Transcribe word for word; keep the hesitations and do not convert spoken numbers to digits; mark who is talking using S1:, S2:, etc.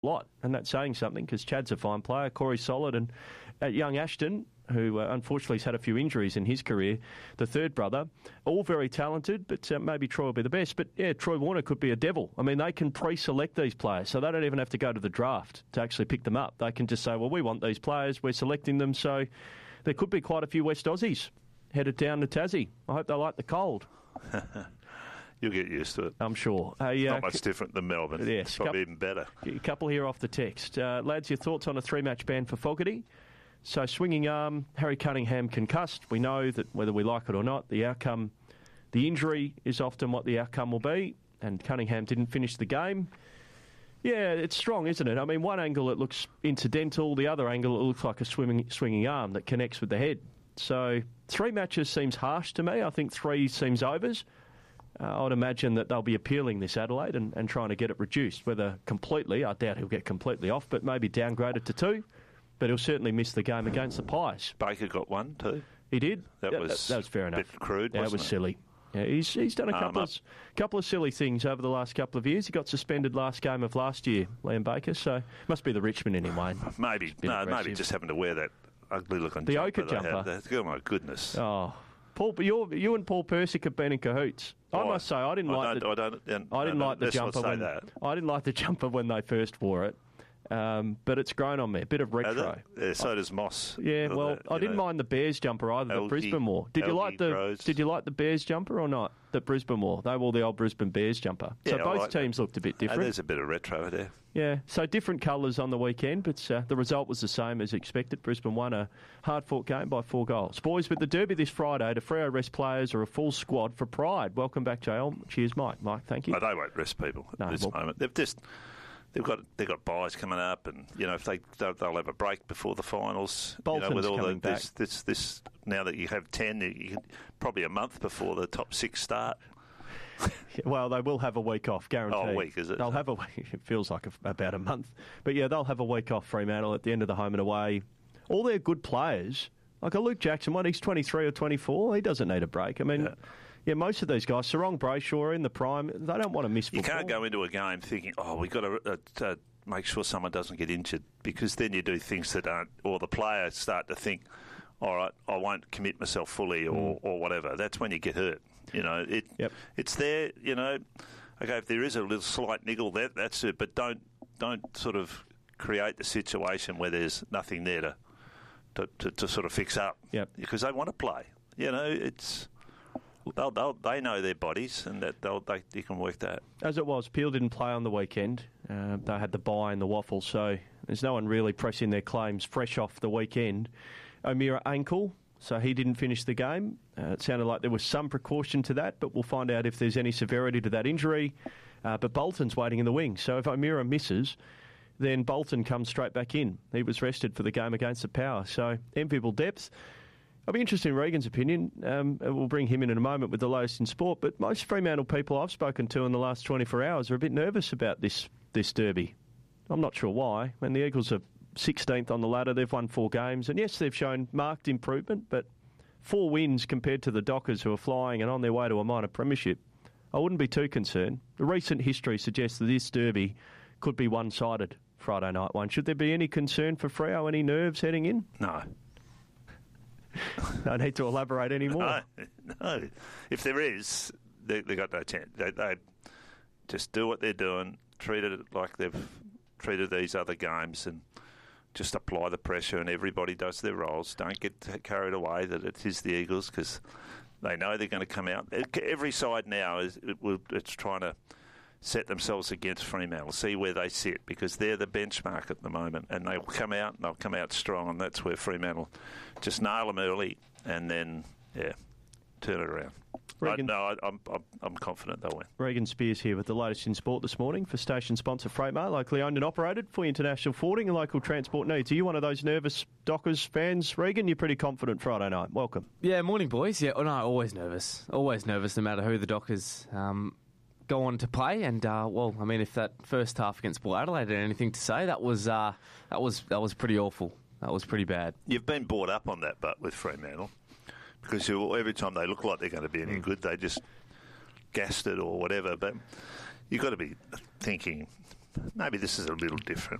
S1: lot, and that's saying something because Chad's a fine player, Corey's solid, and at young Ashton, who uh, unfortunately has had a few injuries in his career, the third brother, all very talented, but uh, maybe Troy will be the best. But yeah, Troy Warner could be a devil. I mean, they can pre-select these players, so they don't even have to go to the draft to actually pick them up. They can just say, well, we want these players, we're selecting them, so there could be quite a few West Aussies headed down to Tassie. I hope they like the cold.
S2: You'll get used to it.
S1: I'm sure. Hey, uh,
S2: Not much different than Melbourne.
S1: Yes,
S2: it's probably
S1: couple,
S2: even better.
S1: A couple here off the text. Uh, lads, your thoughts on a three-match ban for Fogarty? So swinging arm, Harry Cunningham concussed. We know that whether we like it or not, the outcome, the injury is often what the outcome will be, and Cunningham didn't finish the game. Yeah, it's strong, isn't it? I mean, one angle it looks incidental, the other angle it looks like a swimming, swinging arm that connects with the head. So three matches seems harsh to me. I think three seems overs. Uh, I would imagine that they'll be appealing this Adelaide and, and trying to get it reduced, whether completely, I doubt he'll get completely off, but maybe downgraded to two. But he'll certainly miss the game against the Pies.
S2: Baker got one too.
S1: He did.
S2: That,
S1: that
S2: was,
S1: that was fair enough.
S2: A bit crude,
S1: yeah,
S2: wasn't
S1: it was
S2: it?
S1: silly. Yeah, he's he's done a couple of couple of silly things over the last couple of years. He got suspended last game of last year, Liam Baker. So must be the Richmond in him, Wayne.
S2: Maybe no, maybe just having to wear that ugly looking
S1: the
S2: jumper.
S1: ochre jumper.
S2: Had, oh my goodness.
S1: Oh, Paul, you you and Paul Persick have been in cahoots. I must say, I didn't
S2: I
S1: like.
S2: Don't,
S1: the,
S2: I don't. Yeah,
S1: I didn't
S2: no,
S1: like the jumper when
S2: that.
S1: I didn't like the jumper when they first wore it. Um, but it's grown on me, a bit of retro.
S2: Uh, yeah, so does Moss.
S1: Yeah, well,
S2: that,
S1: I didn't
S2: know.
S1: mind the Bears jumper either.
S2: Algae,
S1: that Brisbane wore. Did you like the
S2: grows.
S1: Did you like the Bears jumper or not? That Brisbane wore. They wore the old Brisbane Bears jumper.
S2: Yeah,
S1: so both
S2: like
S1: teams
S2: that.
S1: looked a bit
S2: Uh,
S1: different.
S2: there's a bit of retro there.
S1: Yeah, so different colours on the weekend, but uh, the result was the same as expected. Brisbane won a hard-fought game by four goals. Boys, with the Derby this Friday, the Freo rest players are a full squad for Pride. Welcome back, J L. Cheers, Mike. Mike, thank you.
S2: Oh, they won't rest people at
S1: no,
S2: this
S1: well,
S2: moment. They've just they've got they've got buys coming up, and you know if they they'll, they'll have a break before the finals.
S1: Bolton's
S2: you know, with all
S1: coming
S2: the,
S1: back.
S2: This, this this now that you have ten, you can, probably a month before the top six start.
S1: Well, they will have a week off, guaranteed.
S2: Oh, a week, is it?
S1: They'll have a week. It feels like a, about a month. But yeah, they'll have a week off, Fremantle, at the end of the home and away. All their good players, like a Luke Jackson, what, he's twenty-three or twenty-four, he doesn't need a break. I mean, yeah, yeah most of these guys, Sarong Brayshaw in the prime, they don't want to miss football.
S2: You can't go into a game thinking, oh, we've got to uh, uh, make sure someone doesn't get injured, because then you do things that aren't, or the players start to think, all right, I won't commit myself fully or, mm. or whatever. That's when you get hurt. You know, it,
S1: yep.
S2: it's there, you know, okay, if there is a little slight niggle, that, that's it, but don't don't sort of create the situation where there's nothing there to to, to, to sort of fix up.
S1: Yep.
S2: Because they want to play. You know, it's they'll, they'll, they know their bodies, and that they'll, they you can work that.
S1: As it was, Peel didn't play on the weekend. Uh, they had the bye and the waffle, so there's no one really pressing their claims fresh off the weekend. O'Meara ankle, so he didn't finish the game. Uh, it sounded like there was some precaution to that, but we'll find out if there's any severity to that injury. Uh, but Bolton's waiting in the wings, so if O'Meara misses, then Bolton comes straight back in. He was rested for the game against the Power, so enviable depth. I'll be interested in Regan's opinion. Um, we'll bring him in in a moment with the latest in sport, but most Fremantle people I've spoken to in the last twenty-four hours are a bit nervous about this, this derby. I'm not sure why. When the Eagles are sixteenth on the ladder, they've won four games, and yes, they've shown marked improvement, but four wins compared to the Dockers, who are flying and on their way to a minor premiership. I wouldn't be too concerned. The recent history suggests that this derby could be one-sided Friday night one. Should there be any concern for Freo, any nerves heading in?
S2: No.
S1: No need to elaborate anymore.
S2: No, no. If there is, they, they've got no chance. They, they just do what they're doing, treat it like they've treated these other games, and just apply the pressure, and everybody does their roles. Don't get carried away that it is the Eagles, because they know they're going to come out. Every side now is it will, it's trying to set themselves against Fremantle, see where they sit, because they're the benchmark at the moment, and they'll come out and they'll come out strong, and that's where Fremantle just nail them early and then, yeah, turn it around.
S1: Regan,
S2: I, no, I, I'm, I'm I'm confident they'll win.
S1: Regan Spears here with the latest in sport this morning for station sponsor Freightmart, locally owned and operated for international forwarding and local transport needs. Are you one of those nervous Dockers fans, Regan? You're pretty confident Friday night. Welcome.
S3: Yeah, morning, boys. Yeah, oh, no, always nervous. Always nervous, no matter who the Dockers um, go on to play. And uh, well, I mean, if that first half against Port Adelaide had anything to say, that was uh, that was that was pretty awful. That was pretty bad.
S2: You've been brought up on that, but with Fremantle, because you, every time they look like they're going to be any good, they just gassed it or whatever. But you've got to be thinking, maybe this is a little different.